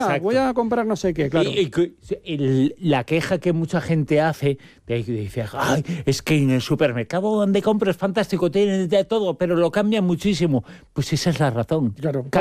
voy a comprar no sé qué, claro. La queja que mucha gente hace, dice, ay, es que en el supermercado donde compro es fantástico, tiene de todo, pero lo cambian muchísimo. Pues esa es la razón. Claro.